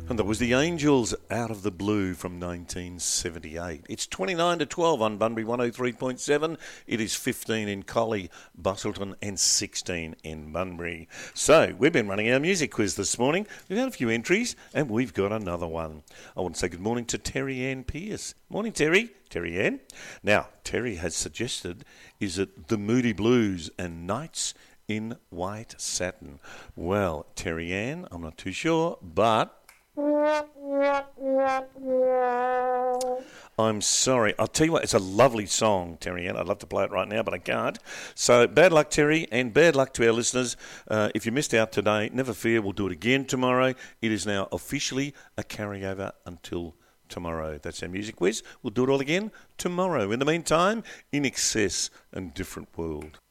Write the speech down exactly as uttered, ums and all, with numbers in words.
And that was the Angels Out of the Blue from nineteen seventy-eight. It's twenty-nine to twelve on Bunbury one oh three point seven. It is fifteen in Collie, Busselton and sixteen in Bunbury. So, we've been running our music quiz this morning. We've had a few entries and we've got another one. I want to say good morning to Terry Ann Pierce. Morning, Terry. Terry Ann. Now, Terry has suggested, is it The Moody Blues and Nights in White Satin? Well, Terry Ann, I'm not too sure, but I'm sorry. I'll tell you what, it's a lovely song, Terry Ann. I'd love to play it right now, but I can't. So bad luck, Terry, and bad luck to our listeners. Uh, if you missed out today, never fear, we'll do it again tomorrow. It is now officially a carryover until tomorrow. That's our music quiz. We'll do it all again tomorrow. In the meantime, In Excess and Different World.